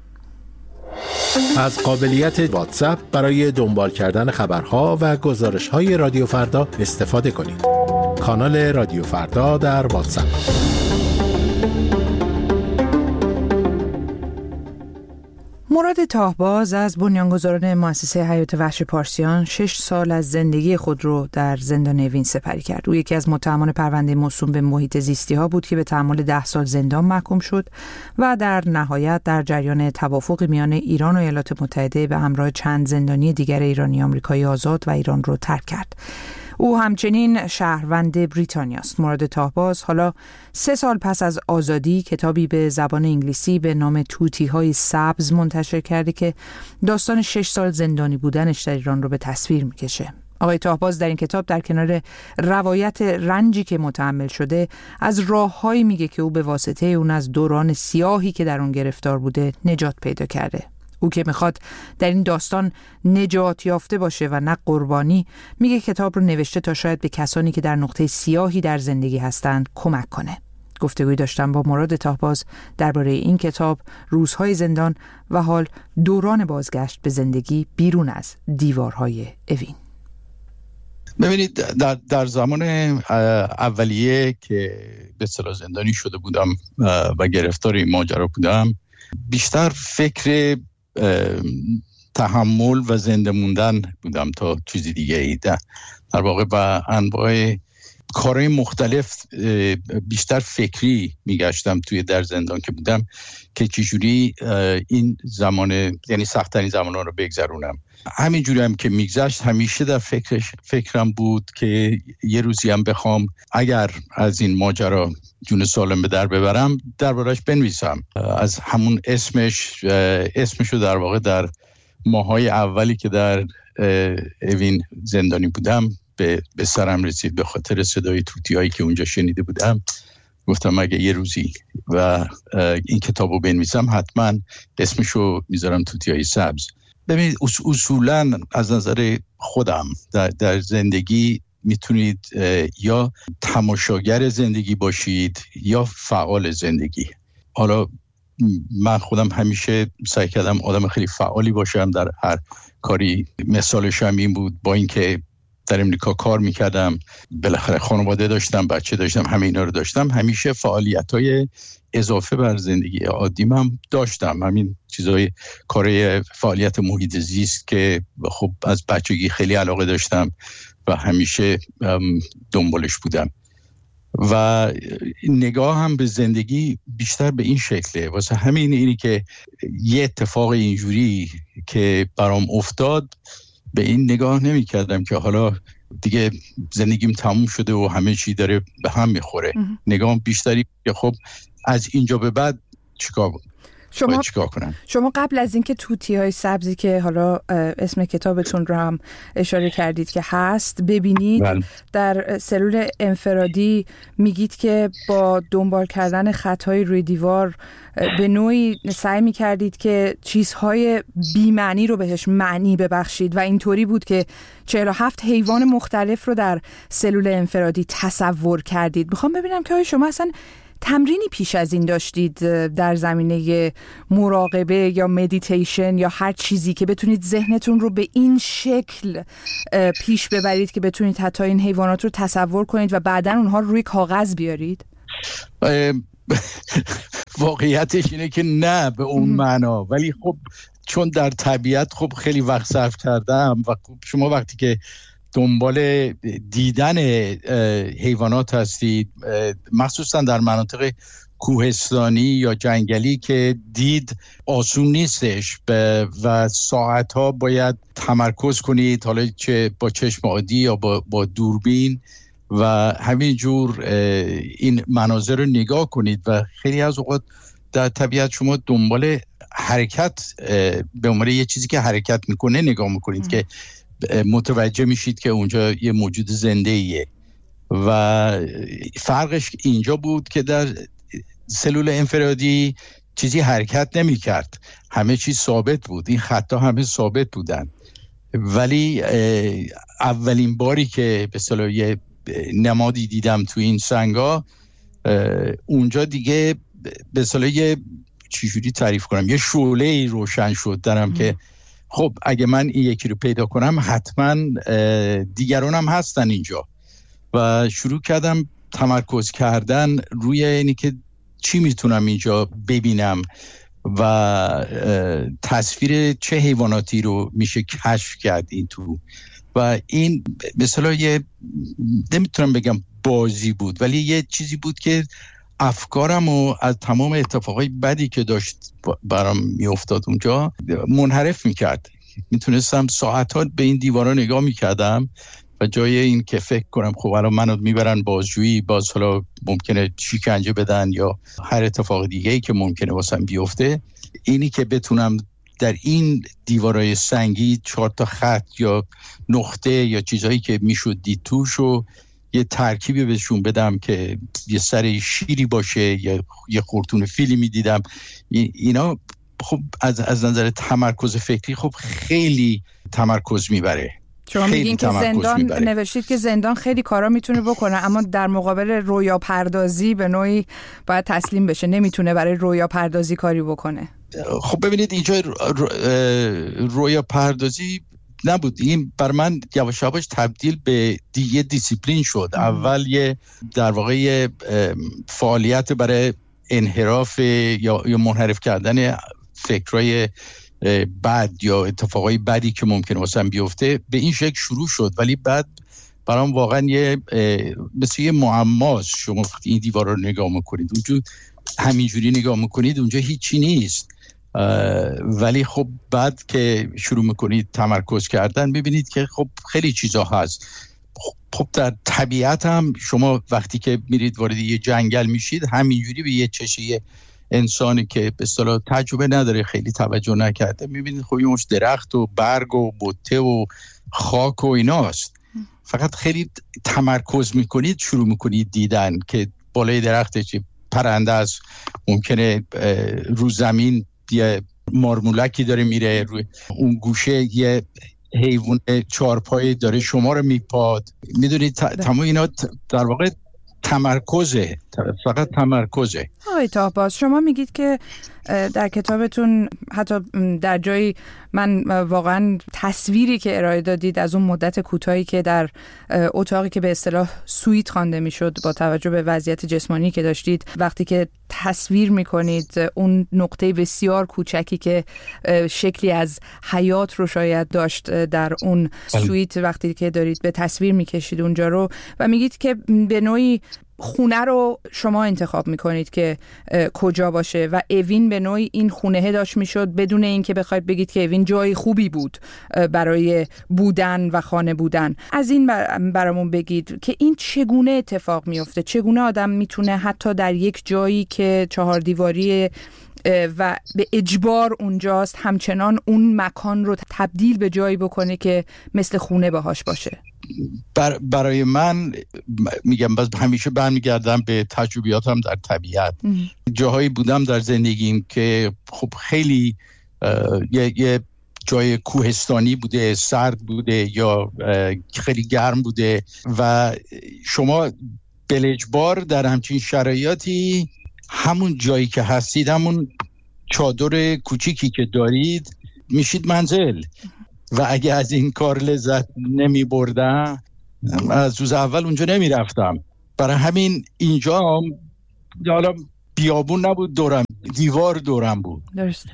از قابلیت واتساپ برای دنبال کردن خبرها و گزارش‌های رادیو فردا استفاده کنید. کانال رادیو فردا در واتساپ. مراد تاهباز از بنیانگذاران مؤسسه حیات وحش پارسیان 6 سال از زندگی خود رو در زندان اوین سپری کرد. او یکی از متهمان پرونده موسوم به محیط زیستی ها بود که به تحمل 10 سال زندان محکوم شد و در نهایت در جریان توافق میان ایران و ایالات متحده به همراه چند زندانی دیگر ایرانی آمریکایی آزاد و ایران رو ترک کرد. او همچنین شهروند بریتانیا است. مراد تاهباز حالا 3 سال پس از آزادی کتابی به زبان انگلیسی به نام توتی‌های سبز منتشر کرده که داستان 6 سال زندانی بودنش در ایران رو به تصویر میکشه. آقای تاهباز در این کتاب در کنار روایت رنجی که متحمل شده از راههایی میگه که او به واسطه اون از دوران سیاهی که در اون گرفتار بوده نجات پیدا کرده. او که میخواد در این داستان نجات یافته باشه و نه قربانی، میگه کتاب رو نوشته تا شاید به کسانی که در نقطه سیاهی در زندگی هستند کمک کنه. گفتگوی داشتم با مراد تاهباز درباره این کتاب، روزهای زندان و حال دوران بازگشت به زندگی بیرون از دیوارهای اوین. ببینید در زمان اولیه که به اصطلاح زندانی شده بودم و گرفتار این ماجرا بودم، بیشتر فکر تحمل و زنده موندن بودم تا چیزی دیگه ای. در واقع با انواع کارهای مختلف بیشتر فکری میگشتم توی در زندان که بودم که چجوری این زمان، یعنی سخت‌ترین زمان‌ها رو بگذرونم. همینجوری هم که میگذشت همیشه در فکرم بود که یه روزی هم بخوام اگر از این ماجرا جون سالم به در ببرم دربارش بنویسم. از همون اسمشو در واقع در ماهای اولی که در اوین زندانی بودم به سرم رسید به خاطر صدای توتیایی که اونجا شنیده بودم. گفتم اگه یه روزی و این کتابو بنویسم حتما اسمشو میذارم توتیای سبز. ببینید اصولاً از نظر خودم در زندگی میتونید یا تماشاگر زندگی باشید یا فعال زندگی. حالا من خودم همیشه سعی کردم آدم خیلی فعالی باشم در هر کاری. مثالش هم این بود، با اینکه در امریکا کار میکردم، بالاخره خانواده داشتم، بچه داشتم، همه اینا رو داشتم، همیشه فعالیت‌های اضافه بر زندگی عادیم هم داشتم. همین چیزای کار فعالیت محیط زیست که خب از بچگی خیلی علاقه داشتم و همیشه دنبالش بودم و نگاه هم به زندگی بیشتر به این شکله. واسه همین اینی که یه اتفاق اینجوری که برام افتاد به این نگاه نمی کردم که حالا دیگه زندگیم تموم شده و همه چی داره به هم میخوره. نگام بیشتری که خب از اینجا به بعد چیکار کنم؟ شما قبل از اینکه توتی‌های سبزی که حالا اسم کتابتون رو هم اشاره کردید که هست ببینید در سلول انفرادی میگید که با دنبال کردن خطهای روی دیوار به نوعی سعی میکردید که چیزهای بی‌معنی رو بهش معنی ببخشید و اینطوری بود که 47 حیوان مختلف رو در سلول انفرادی تصور کردید. میخوام ببینم که شما اصلا تمرینی پیش از این داشتید در زمینه مراقبه یا مدیتیشن یا هر چیزی که بتونید ذهنتون رو به این شکل پیش ببرید که بتونید حتی این حیوانات رو تصور کنید و بعداً اونها رو روی کاغذ بیارید؟ واقعیتش اینه که نه به اون معنا، ولی خب چون در طبیعت خب خیلی وقت صرف کردم و شما وقتی که دنبال دیدن حیوانات هستید، مخصوصا در مناطق کوهستانی یا جنگلی که دید آسون نیستش و ساعتها باید تمرکز کنید، حالا چه با چشم عادی یا با دوربین و همینجور این مناظر رو نگاه کنید و خیلی از اوقات در طبیعت شما دنبال حرکت به عنوان یه چیزی که حرکت میکنه نگاه میکنید که متوجه میشید که اونجا یه موجود زنده ایه و فرقش اینجا بود که در سلول انفرادی چیزی حرکت نمی کرد، همه چیز ثابت بود، این خطا همه ثابت بودن. ولی اولین باری که به اصطلاح یه نمادی دیدم تو این سنگا، اونجا دیگه به اصطلاح یه چجوری تعریف کنم، یه شعله‌ای روشن شد درم که خب اگه من این یکی رو پیدا کنم حتما دیگران هم هستن اینجا و شروع کردم تمرکز کردن روی اینی که چی میتونم اینجا ببینم و تصویر چه حیواناتی رو میشه کشف کرد این تو و این مثلا یه نمیتونم بگم بازی بود، ولی یه چیزی بود که افکارم و از تمام اتفاقای بدی که داشت برام میافتاد اونجا منحرف میکرد. میتونستم ساعتها به این دیوارا نگاه میکردم و جای این که فکر کنم خب الان منو میبرن بازجویی، باز حالا ممکنه شکنجه بدن یا هر اتفاق دیگه‌ای که ممکنه واسم بیفته، اینی که بتونم در این دیوارای سنگی 4 تا خط یا نقطه یا چیزایی که میشد دید توش و یه ترکیبی بهشون بدم که یه سر شیری باشه یا یه خورتون فیلی میدیدم، اینا خب از نظر تمرکز فکری خب خیلی تمرکز میبره. شما میگین که زندان نوشتید که زندان خیلی کارا میتونه بکنه اما در مقابل رویا پردازی به نوعی باید تسلیم بشه، نمیتونه برای رویا پردازی کاری بکنه. خب ببینید اینجا رویا پردازی نبود، این بر من یواش یواش تبدیل به دیگه دیسیپلین شد. اول یه در واقع فعالیت برای انحراف یا منحرف کردن فکرای بد یا اتفاقای بدی که ممکنه واسم بیفته به این شکل شروع شد، ولی بعد برام واقعا مثل یه معماست. شما این دیوار رو نگاه میکنید اونجا همینجوری نگاه میکنید اونجا هیچی نیست، ولی خب بعد که شروع میکنید تمرکز کردن ببینید که خب خیلی چیزا هست. خب در طبیعت هم شما وقتی که میرید وارد یه جنگل میشید همینجوری به یه چشه انسانی که به اصطلاح تجربه نداره خیلی توجه نکرده میبینید خب یه مش درخت و برگ و بوته و خاک و ایناست، فقط خیلی تمرکز میکنید شروع میکنید دیدن که بالای درخت چه پرنده است، ممکنه رو زمین یه مارمولکی داره میره، روی اون گوشه یه حیوان 4 پایه داره شما رو میپاد، میدونید تمام اینا در واقع تمرکزه، فقط تمرکزه. آقای طاهباز شما میگید که در کتابتون حتی در جایی من واقعا تصویری که ارائه دادید از اون مدت کوتاهی که در اتاقی که به اصطلاح سویت خوانده میشد با توجه به وضعیت جسمانی که داشتید، وقتی که تصویر میکنید اون نقطه بسیار کوچکی که شکلی از حیات رو شاید داشت در اون سویت، وقتی که دارید به تصویر میکشید اونجا رو و میگید که به نوعی خونه رو شما انتخاب میکنید که کجا باشه و اوین به نوعی این خونه داشت میشد بدون اینکه بخواید بگید که اوین جای خوبی بود برای بودن و خانه بودن. از این برامون بگید که این چگونه اتفاق میفته؟ چگونه آدم میتونه حتی در یک جایی که 4 دیواری و به اجبار اونجاست همچنان اون مکان رو تبدیل به جایی بکنه که مثل خونه باهاش باشه؟ برای من میگم باز همیشه برمیگردم به تجربیاتم در طبیعت. جاهایی بودم در زندگیم که خب خیلی یه جای کوهستانی بوده، سرد بوده یا خیلی گرم بوده و شما بالاجبار در همچین شرایطی همون جایی که هستید، همون چادر کوچیکی که دارید میشید منزل. و اگه از این کار لذت نمی بردم از روز اول اونجا نمی رفتم. برای همین اینجا حالا بیابون نبود دورم، دیوار دورم بود. درسته.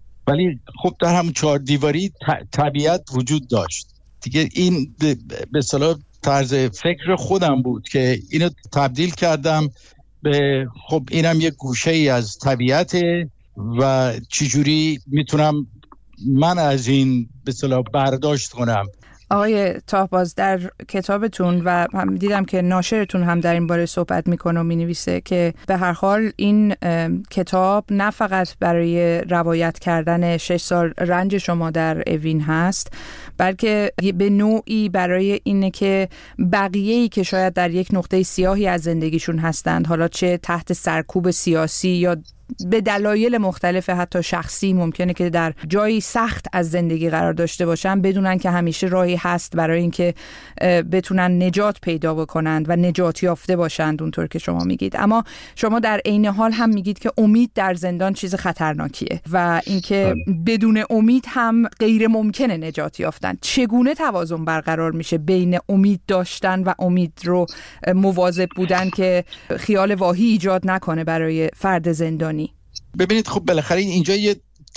ولی خب در همون 4 دیواری طبیعت وجود داشت دیگه. این به اصطلاح طرز فکر خودم بود که اینو تبدیل کردم به خب اینم یک گوشه ای از طبیعته و چجوری میتونم من از این به اصطلاح برداشت کنم. آقای طاهباز در کتابتون و هم دیدم که ناشرتون هم در این باره صحبت میکنه و مینویسه که به هر حال این کتاب نه فقط برای روایت کردن 6 سال رنج شما در اوین هست، بلکه به نوعی برای اینه که بقیه‌ای که شاید در یک نقطه سیاهی از زندگیشون هستند، حالا چه تحت سرکوب سیاسی یا به دلایل مختلف حتی شخصی، ممکنه که در جایی سخت از زندگی قرار داشته باشن، بدونن که همیشه راهی هست برای اینکه بتونن نجات پیدا بکنند و نجات یافته باشند اونطور که شما میگید. اما شما در عین حال هم میگید که امید در زندان چیز خطرناکیه و اینکه بدون امید هم غیر ممکنه نجات یافتن. چگونه توازن برقرار میشه بین امید داشتن و امید رو مواظب بودن که خیال واهی ایجاد نکنه برای فرد زندانی؟ ببینید خب بالاخره اینجا یه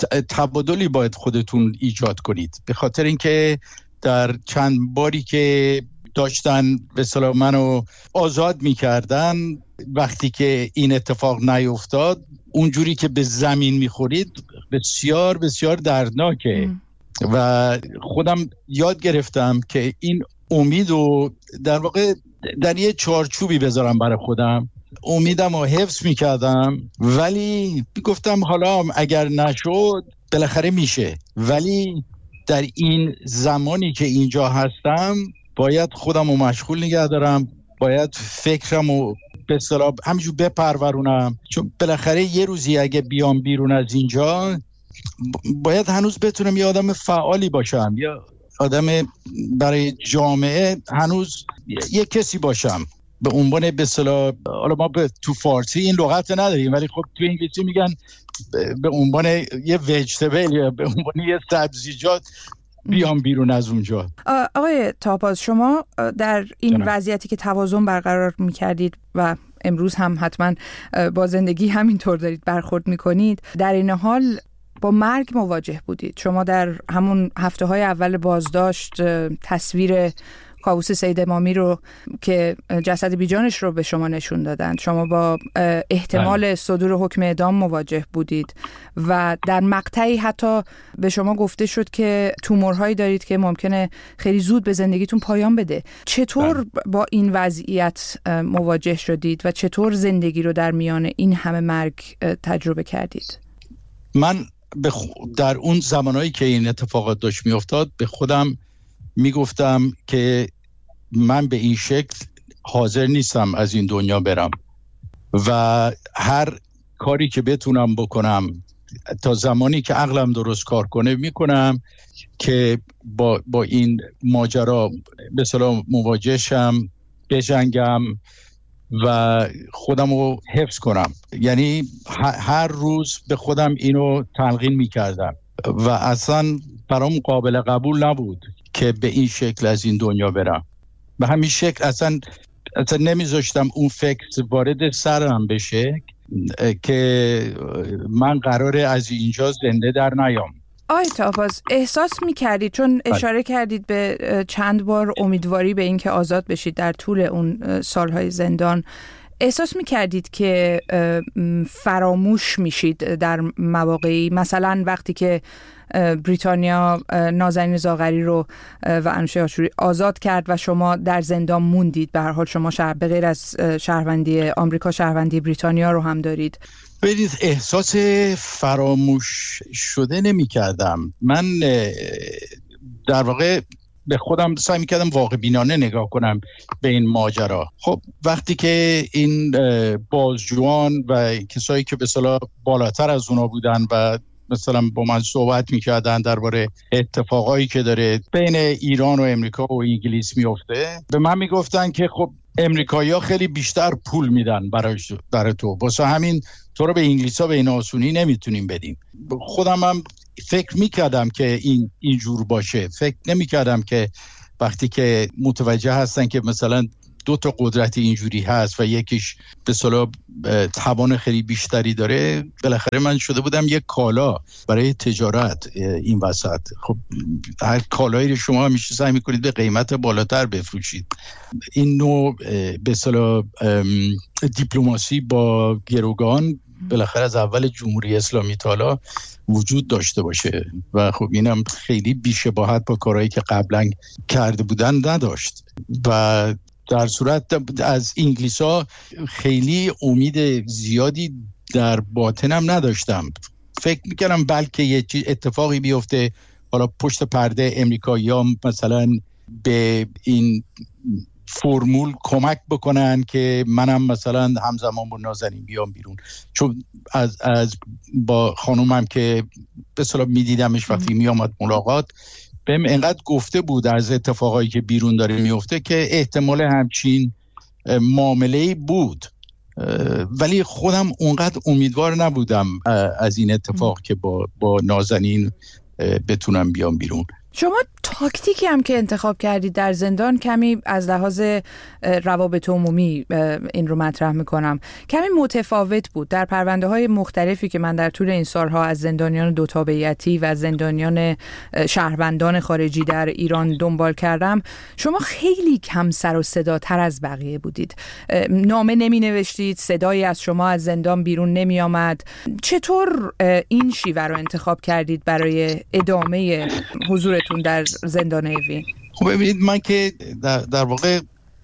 تبادلی باید خودتون ایجاد کنید، به خاطر اینکه در چند باری که داشتن به اصطلاح منو آزاد میکردن، وقتی که این اتفاق نیفتاد اونجوری که به زمین میخورید بسیار بسیار دردناکه. و خودم یاد گرفتم که این امیدو در واقع در یه چارچوبی بذارم برای خودم. امیدم رو حفظ میکردم ولی گفتم حالا اگر نشد بالاخره میشه، ولی در این زمانی که اینجا هستم باید خودم رو مشغول نگه دارم، باید فکرم رو به اصطلاح همینجور بپرورونم، چون بالاخره یه روزی اگه بیام بیرون از اینجا باید هنوز بتونم یه آدم فعالی باشم، یا آدم برای جامعه هنوز یه کسی باشم به عنوان به اصطلاح، حالا ما تو فارسی این لغت نداریم ولی خب تو انگلیسی میگن به عنوان یه ویجتبل یا به عنوان یه سبزیجات بیام بیرون از اونجا. آقای طاهباز، شما در این وضعیتی که توازن برقرار میکردید و امروز هم حتما با زندگی همینطور دارید برخورد میکنید، در این حال با مرگ مواجه بودید. شما در همون هفته‌های اول بازداشت تصویر کاووس سید امامی رو که جسد بیجانش رو به شما نشون دادن، شما با احتمال صدور حکم اعدام مواجه بودید و در مقطعی حتی به شما گفته شد که تومورهایی دارید که ممکنه خیلی زود به زندگیتون پایان بده. چطور با این وضعیت مواجه شدید و چطور زندگی رو در میان این همه مرگ تجربه کردید؟ من در اون زمانهایی که این اتفاقات داشت میافتاد به خودم میگفتم که من به این شکل حاضر نیستم از این دنیا برم و هر کاری که بتونم بکنم تا زمانی که عقلم درست کار کنه میکنم که با این ماجرا به اصطلاح مواجه شم، بجنگم و خودم رو حفظ کنم. یعنی هر روز به خودم اینو تلقین میکردم و اصلا برام قابل قبول نبود که به این شکل از این دنیا برم. به همین شکل اصلا نمیذاشتم اون فکر وارد سرم بشه که من قراره از اینجا زنده در نیام. آقای طاهباز، احساس می‌کردید، چون اشاره کردید به چند بار امیدواری به این که آزاد بشید در طول اون سالهای زندان، احساس می‌کردید که فراموش میشید در مواقعی، مثلا وقتی که بریتانیا نازنین زاغری رو و انوشه آشوری آزاد کرد و شما در زندان موندید؟ به هر حال شما به غیر از شهروندی آمریکا شهروندی بریتانیا رو هم دارید. ببینید، احساس فراموش شده نمی کردم. من در واقع به خودم سعی می‌کردم واقع بینانه نگاه کنم به این ماجرا. خب وقتی که این بازجویان و کسایی که به اصطلاح بالاتر از اونا بودن و مثلا با من صحبت می‌کردن درباره اتفاقایی که داره بین ایران و امریکا و انگلیس میفته، به من میگفتن که خب امریکایی‌ها خیلی بیشتر پول میدن برای تو، واسه همین تو رو به انگلیس‌ها به این آسونی نمیتونیم بدیم. خودم هم فکر میکردم که اینجور باشه. فکر نمیکردم که وقتی که متوجه هستن که مثلا دو تا قدرت اینجوری هست و یکیش به اصطلاح توان خیلی بیشتری داره، بالاخره من شده بودم یک کالا برای تجارت این وسط. خب هر کالایی رو شما همیشه سعی میکنید به قیمت بالاتر بفروشید. این نوع به اصطلاح دیپلماسی با گروگان بالاخره از اول جمهوری اسلامی تا حالا وجود داشته باشه و خب اینم خیلی بی‌شباهت با کارهایی که قبلا کرده بودن نداشت. و در صورت از انگلیس‌ها خیلی امید زیادی در باطنم نداشتم. فکر میکردم بلکه یه اتفاقی بیفته، حالا پشت پرده امریکایی‌ها مثلا به این فرمول کمک بکنن که منم مثلا همزمان با نازنین بیام بیرون. چون از با خانومم که به اصطلاح میدیدمش وقتی میامد ملاقات، بهم انقدر گفته بود از اتفاقایی که بیرون داره میفته که احتمال همچین معامله‌ای بود، ولی خودم اونقدر امیدوار نبودم از این اتفاق که با نازنین بتونم بیام بیرون. شما تاکتیکی هم که انتخاب کردید در زندان کمی از لحاظ روابط عمومی این رو مطرح میکنم کمی متفاوت بود. در پرونده های مختلفی که من در طول این سالها از زندانیان دو تابعیتی و زندانیان شهروندان خارجی در ایران دنبال کردم، شما خیلی کم سر و صدا تر از بقیه بودید. نامه نمی نوشتید، صدایی از شما از زندان بیرون نمی آمد. چطور این شیوه رو انتخاب کردید برای ادامه حضورتون در زندان اوین؟ خب ببینید، من که در واقع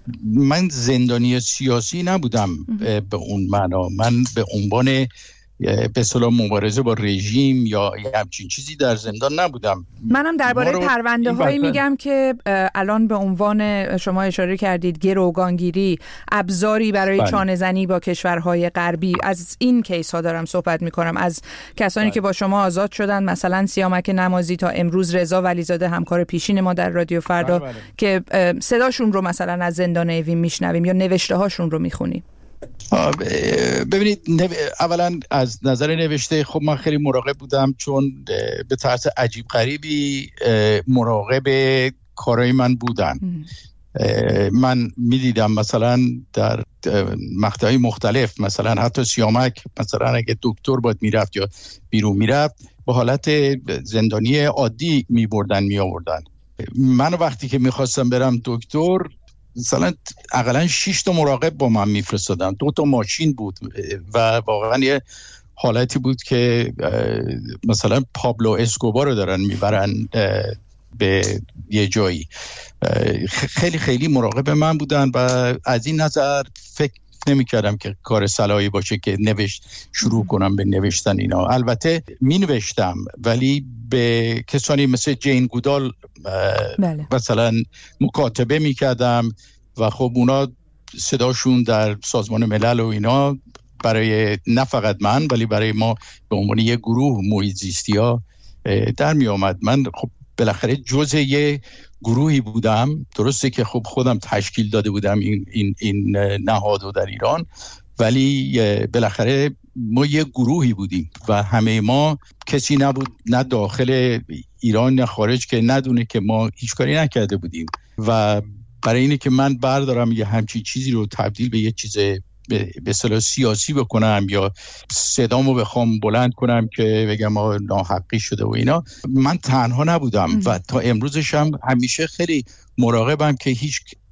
من زندانی سیاسی نبودم به اون معنا. من به عنوان به اصطلاح مبارزه با رژیم یا همچین چیزی در زندان نبودم. منم درباره پرونده هایی میگم که الان به عنوان شما اشاره کردید گروگانگیری، ابزاری برای چانه زنی با کشورهای غربی، از این کیس ها دارم صحبت میکنم. از کسانی که با شما آزاد شدن، مثلا سیامک نمازی تا امروز رضا ولیزاده همکار پیشین ما در رادیو فردا که صداشون رو مثلا از زندان اوین میشنویم یا نوشته هاشون رو میخونیم. ببینید، اولا از نظر نوشته خب من خیلی مراقب بودم، چون به طرز عجیب غریبی مراقب کارهای من بودن. من میدیدم مثلا در مقطعهای مختلف، مثلا حتی سیامک مثلا اگه دکتر باید میرفت یا بیرون میرفت به حالت زندانی عادی میبردن میآوردن. من وقتی که میخواستم برم دکتر مثلا اقلا 6 تا مراقب با من میفرستادن، 2 تا ماشین بود و واقعا یه حالتی بود که مثلا پابلو اسکوبار رو دارن میبرن به یه جایی. خیلی خیلی مراقب من بودن و از این نظر فکر نمی کردم که کار صلاحی باشه که شروع کنم به نوشتن اینا. البته می نوشتم، ولی به کسانی مثل جین گودال مثلا مکاتبه می کردم و خب اونا صداشون در سازمان ملل و اینا برای نه فقط من ولی برای ما به عنوان یه گروه محیط زیستی ها در می آمد. من خب بالاخره جزء یه گروهی بودم، درسته که خب خودم تشکیل داده بودم این نهادو در ایران، ولی بالاخره ما یه گروهی بودیم و همه ما کسی نبود نه داخل ایران نه خارج که ندونه که ما هیچ کاری نکرده بودیم. و برای اینه که من بردارم یه همچین چیزی رو تبدیل به یه چیز به اصطلاح سیاسی بکنم یا صدامو بخوام بلند کنم که بگم ما ناحقی شده و اینا، من تنها نبودم و تا امروزش هم همیشه خیلی مراقبم که هیچ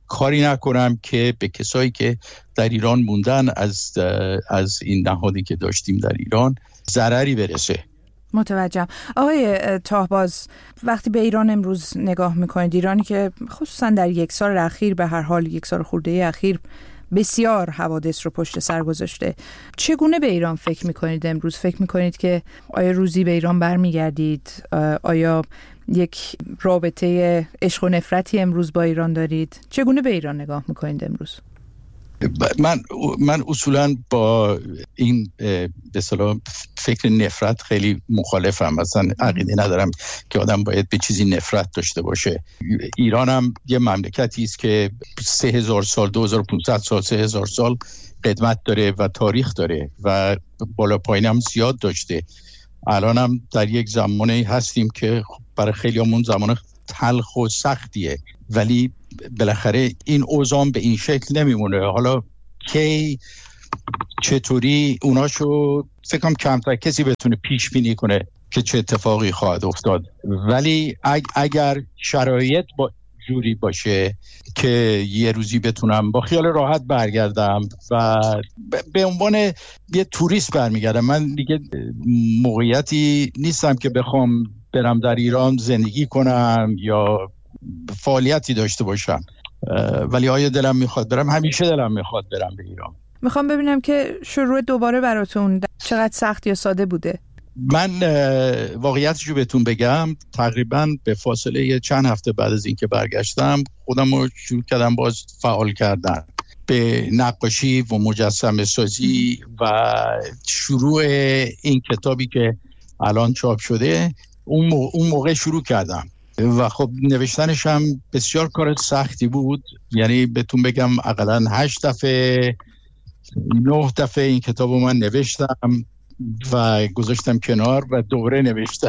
کاری نکنم که به کسایی که در ایران موندن از این نهادی که داشتیم در ایران ضرری برسه. متوجهم. آقای طاهباز، وقتی به ایران امروز نگاه میکنید، ایرانی که خصوصا در یک سال اخیر، به هر حال یک سال خورده اخیر، بسیار حوادث رو پشت سر گذاشته، چگونه به ایران فکر میکنید امروز؟ فکر میکنید که آیا روزی به ایران برمیگردید؟ آیا یک رابطه عشق و نفرتی امروز با ایران دارید؟ چگونه به ایران نگاه میکنید امروز؟ من اصولا با این به اصطلاح فکر نفرت خیلی مخالفم. مثلا عقیده ندارم که آدم باید به چیزی نفرت داشته باشه. ایران هم یه مملکتی است که 3000 سال، 2500 سال، 3000 سال قدمت داره و تاریخ داره و بالا پایین هم زیاد داشته. الان هم در یک زمانی هستیم که برای خیلیامون زمان تلخ و سختیه، ولی بالاخره این اوضاع به این شکل نمیمونه. حالا کی چطوری اوناشو فکر کنم کمتر کسی بتونه پیش بینی کنه که چه اتفاقی خواهد افتاد، ولی اگر شرایط جوری باشه که یه روزی بتونم با خیال راحت برگردم و به عنوان یه توریست برمیگردم. من دیگه موقعیتی نیستم که بخوام برم در ایران زندگی کنم یا فعالیتی داشته باشم، ولی آیا دلم میخواد برم؟ همیشه دلم میخواد برم به ایران. میخوام ببینم که شروع دوباره براتون چقدر سخت یا ساده بوده. من واقعیتشو بهتون بگم، تقریبا به فاصله چند هفته بعد از اینکه برگشتم خودم رو شروع کردم باز فعال کردن به نقاشی و مجسمه سازی و شروع این کتابی که الان چاپ شده اون موقع شروع کردم و خب نوشتنش هم بسیار کار سختی بود. یعنی بهتون بگم اقلا 8 دفعه 9 دفعه این کتاب رو من نوشتم و گذاشتم کنار و دوباره نوشتم.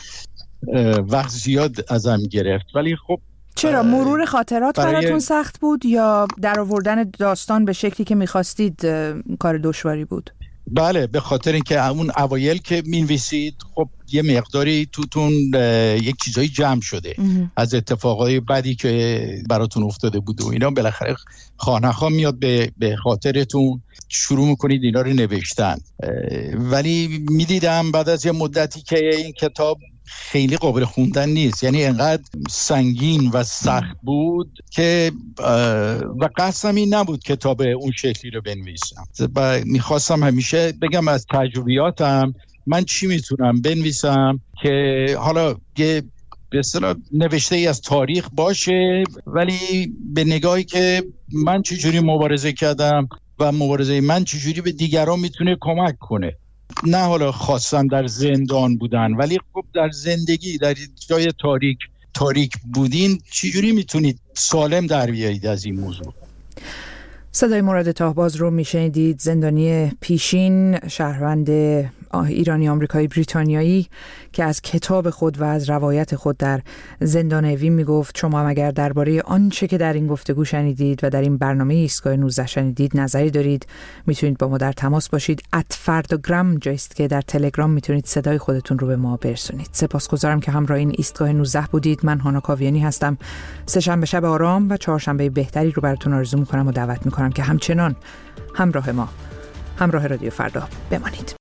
وقت زیاد ازم گرفت، ولی خب چرا؟ مرور خاطرات براتون سخت بود یا در آوردن داستان به شکلی که می‌خواستید کار دشواری بود؟ بله، به خاطر اینکه اون اوایل که می‌نویسید خب یه مقداری توتون یک چیزایی جمع شده از اتفاقای بدی که براتون افتاده بود و اینا، بالاخره خانه‌ها میاد به خاطرتون، شروع میکنید اینا رو نوشتن. ولی میدیدم بعد از یه مدتی که این کتاب خیلی قابل خوندن نیست، یعنی انقدر سنگین و سخت بود که و قصدم این نبود کتاب اون شکلی رو بنویسم. میخواستم همیشه بگم از تجربیاتم من چی میتونم بنویسم که حالا یه به اصطلاح نوشته ای از تاریخ باشه، ولی به نگاهی که من چجوری مبارزه کردم و مبارزه من چجوری به دیگران میتونه کمک کنه. نه حالا خواستن در زندان بودن، ولی خب در زندگی در جای تاریک بودین چجوری میتونید سالم در بیایید از این موضوع. صدای مراد طاهباز رو میشنیدید، زندانی پیشین، شهروند ایرانی آمریکایی بریتانیایی که از کتاب خود و از روایت خود در زندان اوین میگفت. شما هم اگر درباره آنچه که در این گفتگو شنیدید و در این برنامه ایستگاه 19 شنیدید نظری دارید، میتونید با ما در تماس باشید. @فرdagram جایست که در تلگرام میتونید صدای خودتون رو به ما برسونید. سپاسگزارم که همراه این ایستگاه 19 بودید. من هانا کاویانی هستم. سه‌شنبه شب آرام و چهارشنبه بهتری رو براتون آرزو میکنم و دعوت میکنم که همچنان همراه ما، همراه رادیو فردا بمانید.